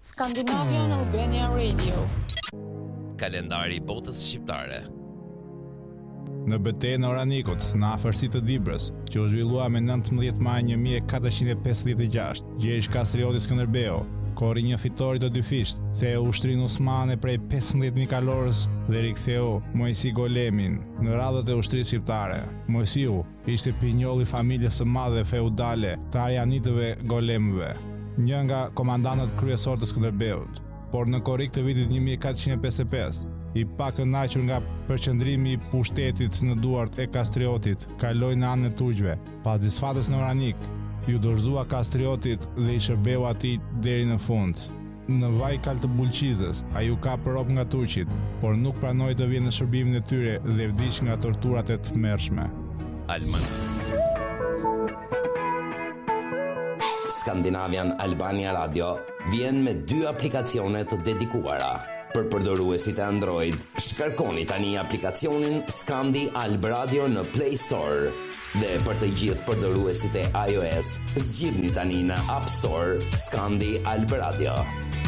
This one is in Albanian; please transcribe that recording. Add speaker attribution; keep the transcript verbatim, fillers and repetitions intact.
Speaker 1: Scandinavian Albania Radio.
Speaker 2: Kalendari i botës shqiptare.
Speaker 3: Në betejën e Oranikut, në afërsitë të Dibrës, që u zhvillua me nëntëmbëdhjetë maj një mijë e katërqind e pesëdhjetë e gjashtë, Gjergj Kastrioti Skënderbeu korri një fitorit të dy fisht, theu ushtrinë Osmane prej pesëmbëdhjetë mijë kalorës dhe riktheu Mojsi Golemin në radhët e ushtrisë shqiptare. Mojsiu ishte pinjolli i familjes së madhe feudale të Arianitëve Golemëve, një nga komandantët kryesorë të Skënderbeut, por në korrik të vitit një mijë e katërqind e pesëdhjetë e pesë, i pa kënaqur nga përqendrimi i pushtetit në duart e Kastriotit, kaloi në anën e turqve. Pas disfatës në Oranik, ju dorëzua Kastriotit dhe i shërbeu atij deri në fund. Në vaj kal të Bulqizës, ai u ka për rop nga turqit, por nuk pranoi të vijë në shërbimin e tyre dhe vdiq nga torturat e tmerrshme.
Speaker 2: Alman.
Speaker 4: Scandinavian Albania Radio vjen me dy aplikacione të dedikuara. Për përdoruesit e Android, shkarkoni tani aplikacionin Scandi Alb Radio në Play Store. Dhe për të gjithë përdoruesit e iOS, zgjidhni tani në App Store Scandi Alb Radio.